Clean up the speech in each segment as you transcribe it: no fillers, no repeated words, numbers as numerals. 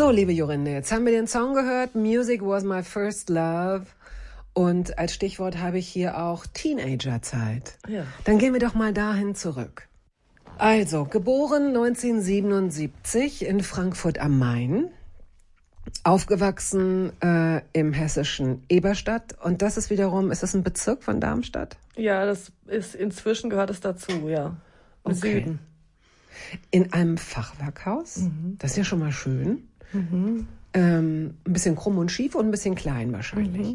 So, liebe Jorinde, jetzt haben wir den Song gehört, Music was my first love. Und als Stichwort habe ich hier auch Teenagerzeit. Ja. Dann gehen wir doch mal dahin zurück. Also, geboren 1977 in Frankfurt am Main, aufgewachsen im hessischen Eberstadt. Und das ist wiederum, ist das ein Bezirk von Darmstadt? Ja, das ist, inzwischen gehört es dazu, ja. Im Süden. In einem Fachwerkhaus, das ist ja schon mal schön. Ein bisschen krumm und schief und ein bisschen klein wahrscheinlich.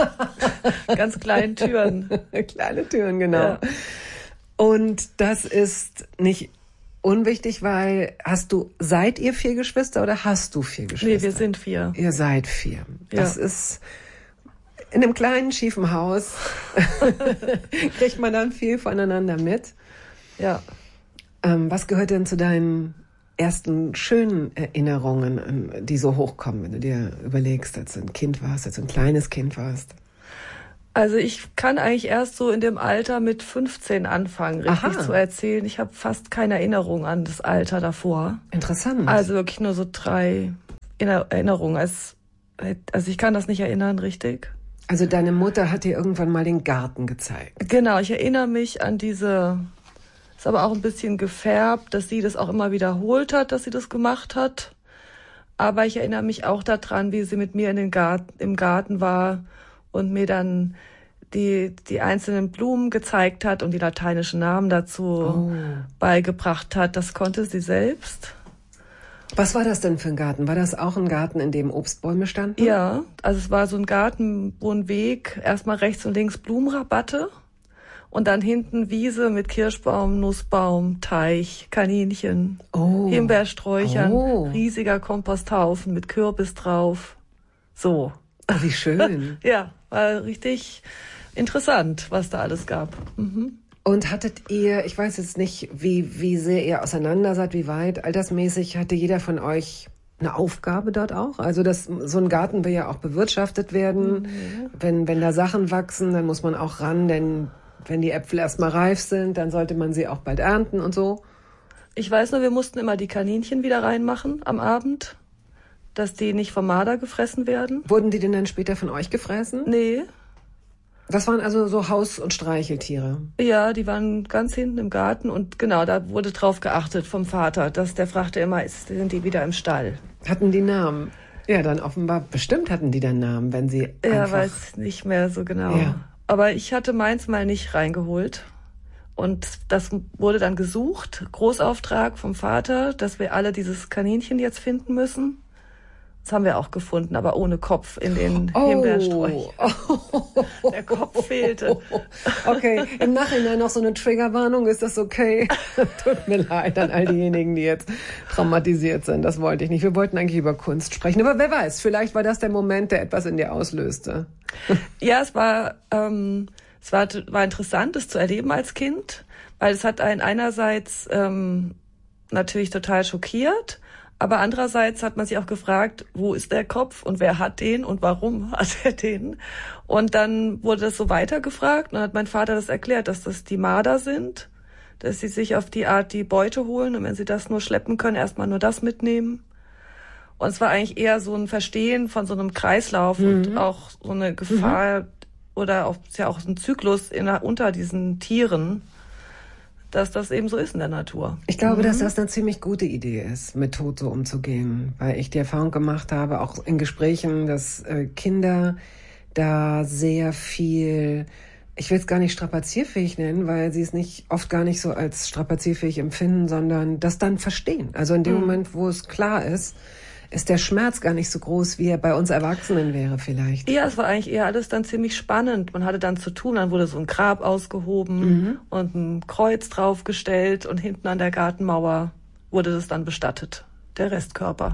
Ganz kleinen Türen. Kleine Türen, genau. Ja. Und das ist nicht unwichtig, weil seid ihr 4 Geschwister oder hast du 4 Geschwister? Nee, wir sind 4. Ihr seid 4. Ja. Das ist in einem kleinen, schiefen Haus kriegt man dann viel voneinander mit. Ja. Was gehört denn zu deinen ersten schönen Erinnerungen, die so hochkommen, wenn du dir überlegst, als du ein Kind warst, als du ein kleines Kind warst? Also ich kann eigentlich erst so in dem Alter mit 15 anfangen, richtig zu erzählen. Ich habe fast keine Erinnerung an das Alter davor. Interessant. Also wirklich nur so 3 Erinnerungen. Also ich kann das nicht erinnern, richtig. Also deine Mutter hat dir irgendwann mal den Garten gezeigt. Genau, ich erinnere mich an diese, ist aber auch ein bisschen gefärbt, dass sie das auch immer wiederholt hat, dass sie das gemacht hat. Aber ich erinnere mich auch daran, wie sie mit mir im Garten war und mir dann die einzelnen Blumen gezeigt hat und die lateinischen Namen dazu beigebracht hat. Das konnte sie selbst. Was war das denn für ein Garten? War das auch ein Garten, in dem Obstbäume standen? Ja, also es war so ein Garten, wo ein Weg, erstmal rechts und links Blumenrabatte und dann hinten Wiese mit Kirschbaum, Nussbaum, Teich, Kaninchen, Himbeersträuchern, riesiger Komposthaufen mit Kürbis drauf. So. Oh, wie schön. Ja, war richtig interessant, was da alles gab. Und hattet ihr, ich weiß jetzt nicht, wie sehr ihr auseinander seid, wie weit, altersmäßig, hatte jeder von euch eine Aufgabe dort auch? Also so ein Garten will ja auch bewirtschaftet werden. Wenn da Sachen wachsen, dann muss man auch ran, denn wenn die Äpfel erstmal reif sind, dann sollte man sie auch bald ernten und so. Ich weiß nur, wir mussten immer die Kaninchen wieder reinmachen am Abend, dass die nicht vom Marder gefressen werden. Wurden die denn dann später von euch gefressen? Nee. Das waren also so Haus- und Streicheltiere? Ja, die waren ganz hinten im Garten und genau, da wurde drauf geachtet vom Vater, dass der fragte immer, sind die wieder im Stall? Hatten die Namen? Ja, dann offenbar, bestimmt hatten die dann Namen, wenn sie Ja, weiß nicht mehr so genau. Ja. Aber ich hatte meins mal nicht reingeholt. Und das wurde dann gesucht, Großauftrag vom Vater, dass wir alle dieses Kaninchen jetzt finden müssen. Das haben wir auch gefunden, aber ohne Kopf in den Himbeersträuchern. Der Kopf fehlte. Okay, im Nachhinein noch so eine Triggerwarnung, ist das okay? Tut mir leid an all diejenigen, die jetzt traumatisiert sind. Das wollte ich nicht. Wir wollten eigentlich über Kunst sprechen. Aber wer weiß, vielleicht war das der Moment, der etwas in dir auslöste. Ja, es war interessant, das zu erleben als Kind, weil es hat einen einerseits natürlich total schockiert, aber andererseits hat man sich auch gefragt, wo ist der Kopf und wer hat den und warum hat er den? Und dann wurde das so weitergefragt und dann hat mein Vater das erklärt, dass das die Marder sind, dass sie sich auf die Art die Beute holen und wenn sie das nur schleppen können, erstmal nur das mitnehmen. Und es war eigentlich eher so ein Verstehen von so einem Kreislauf und auch so eine Gefahr oder auch, ist ja auch ein Zyklus unter diesen Tieren, dass das eben so ist in der Natur. Ich glaube, dass das eine ziemlich gute Idee ist, mit Tod so umzugehen, weil ich die Erfahrung gemacht habe, auch in Gesprächen, dass Kinder da sehr viel, ich will es gar nicht strapazierfähig nennen, weil sie es oft gar nicht so als strapazierfähig empfinden, sondern das dann verstehen. Also in dem Moment, wo es klar ist der Schmerz gar nicht so groß, wie er bei uns Erwachsenen wäre vielleicht. Ja, es war eigentlich eher alles dann ziemlich spannend. Man hatte dann zu tun, dann wurde so ein Grab ausgehoben und ein Kreuz draufgestellt und hinten an der Gartenmauer wurde das dann bestattet, der Restkörper.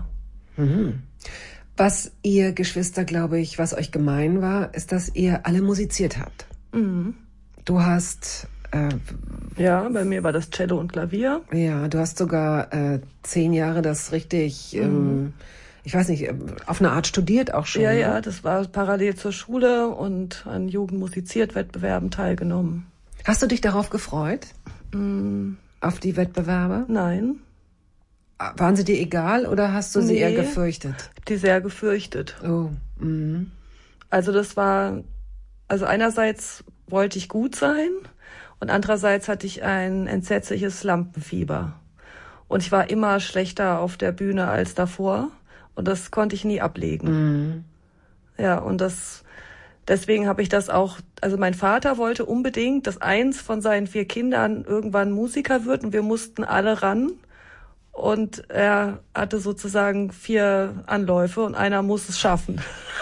Was ihr Geschwister, glaube ich, was euch gemein war, ist, dass ihr alle musiziert habt. Du hast... ja, bei mir war das Cello und Klavier. Ja, du hast sogar 10 Jahre das richtig, ich weiß nicht, auf eine Art studiert auch schon. Ja, ne? ja, das war parallel zur Schule und an Jugendmusiziert-Wettbewerben teilgenommen. Hast du dich darauf gefreut? Auf die Wettbewerbe? Nein. Waren sie dir egal oder hast du sie eher gefürchtet? Die sehr gefürchtet. Oh. Also einerseits wollte ich gut sein und andererseits hatte ich ein entsetzliches Lampenfieber. Und ich war immer schlechter auf der Bühne als davor und das konnte ich nie ablegen. Ja, und deswegen habe ich das auch, also mein Vater wollte unbedingt, dass eins von seinen 4 Kindern irgendwann Musiker wird und wir mussten alle ran. Und er hatte sozusagen 4 Anläufe und einer muss es schaffen.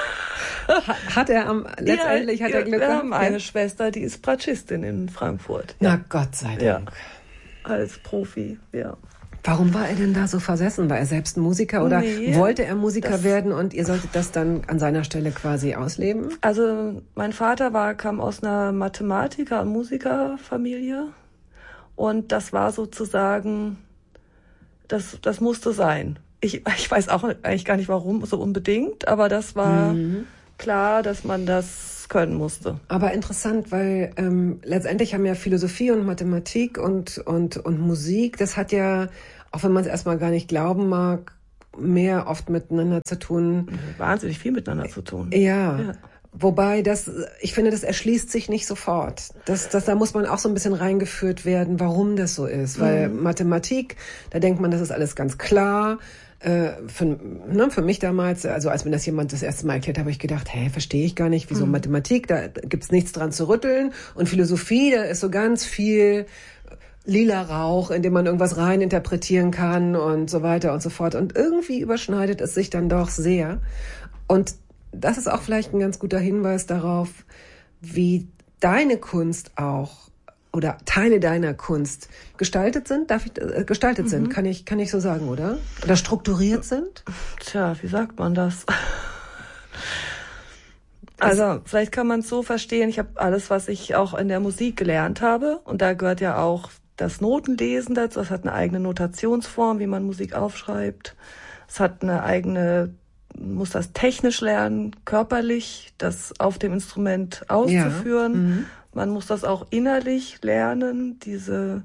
Letztendlich hat er Glück gehabt? Wir haben eine Schwester, die ist Bratschistin in Frankfurt. Na, Gott sei Dank. Ja, als Profi, ja. Warum war er denn da so versessen? War er selbst ein Musiker oder wollte er Musiker werden und ihr solltet das dann an seiner Stelle quasi ausleben? Also mein Vater kam aus einer Mathematiker- und Musikerfamilie und das war sozusagen, das musste sein. Ich weiß auch eigentlich gar nicht, warum so unbedingt, aber das war klar, dass man das können musste. Aber interessant, weil letztendlich haben ja Philosophie und Mathematik und Musik, das hat ja, auch wenn man es erstmal gar nicht glauben mag, mehr oft miteinander zu tun. Wahnsinnig viel miteinander zu tun. Ja. Wobei ich finde, das erschließt sich nicht sofort. Da muss man auch so ein bisschen reingeführt werden, warum das so ist. Weil Mathematik, da denkt man, das ist alles ganz klar. Für mich damals, also als mir das jemand das erste Mal erklärt hat, habe ich gedacht, verstehe ich gar nicht, wieso Mathematik, da gibt's nichts dran zu rütteln. Und Philosophie, da ist so ganz viel lila Rauch, in dem man irgendwas rein interpretieren kann und so weiter und so fort. Und irgendwie überschneidet es sich dann doch sehr. Und das ist auch vielleicht ein ganz guter Hinweis darauf, wie deine Kunst auch oder Teile deiner Kunst gestaltet sind, sind, kann ich so sagen, oder? Oder strukturiert sind? Tja, wie sagt man das? Also vielleicht kann man es so verstehen, ich habe alles, was ich auch in der Musik gelernt habe und da gehört ja auch das Notenlesen dazu, das hat eine eigene Notationsform, wie man Musik aufschreibt. Es hat eine eigene, muss das technisch lernen, körperlich, das auf dem Instrument auszuführen. Ja. Man muss das auch innerlich lernen, diese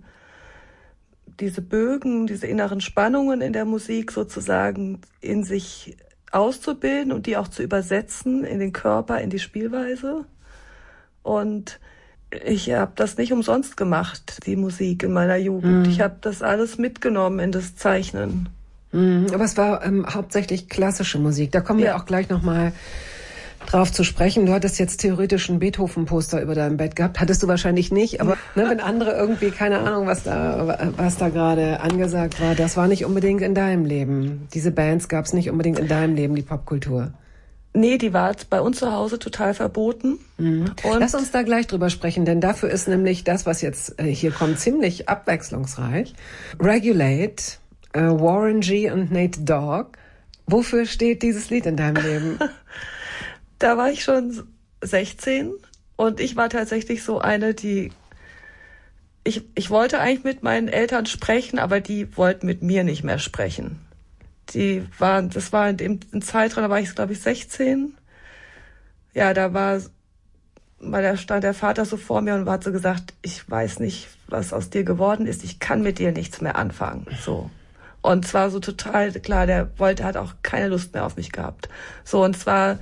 Bögen, diese inneren Spannungen in der Musik sozusagen in sich auszubilden und die auch zu übersetzen in den Körper, in die Spielweise. Und ich habe das nicht umsonst gemacht, die Musik in meiner Jugend. Ich habe das alles mitgenommen in das Zeichnen. Aber es war hauptsächlich klassische Musik. Da kommen wir auch gleich nochmal drauf zu sprechen. Du hattest jetzt theoretisch ein Beethoven-Poster über deinem Bett gehabt. Hattest du wahrscheinlich nicht, aber wenn andere irgendwie, keine Ahnung, was da gerade angesagt war, das war nicht unbedingt in deinem Leben. Diese Bands gab es nicht unbedingt in deinem Leben, die Popkultur. Nee, die war bei uns zu Hause total verboten. Und lass uns da gleich drüber sprechen, denn dafür ist nämlich das, was jetzt hier kommt, ziemlich abwechslungsreich. Regulate, Warren G. und Nate Dogg. Wofür steht dieses Lied in deinem Leben? Da war ich schon 16 und ich war tatsächlich so eine, die ich wollte eigentlich mit meinen Eltern sprechen, aber die wollten mit mir nicht mehr sprechen. Das war in dem Zeitraum, da war ich, glaube ich, 16. Ja, da stand der Vater so vor mir und hat so gesagt, ich weiß nicht, was aus dir geworden ist, ich kann mit dir nichts mehr anfangen, so. Und es war so total klar, hat auch keine Lust mehr auf mich gehabt. So, und es war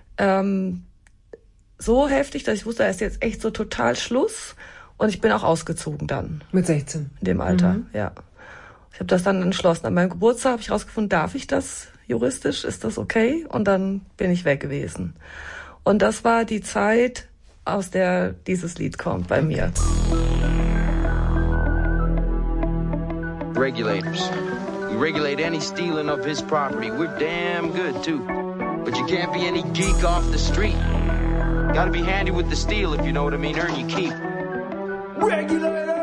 so heftig, dass ich wusste, da ist jetzt echt so total Schluss. Und ich bin auch ausgezogen dann. Mit 16? In dem Alter, ja. Ich habe das dann entschlossen. An meinem Geburtstag habe ich rausgefunden, darf ich das juristisch? Ist das okay? Und dann bin ich weg gewesen. Und das war die Zeit, aus der dieses Lied kommt bei mir. Regulators. We regulate any stealing of his property. We're damn good, too. But you can't be any geek off the street. Gotta be handy with the steel, if you know what I mean. Earn your keep. Regulators!